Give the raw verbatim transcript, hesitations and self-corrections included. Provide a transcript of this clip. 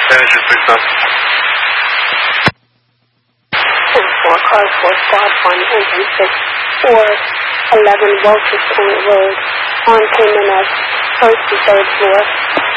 Manager six up. four cars, four squad, one engine six, four eleven Walter Point Road, on payment of first to third floor.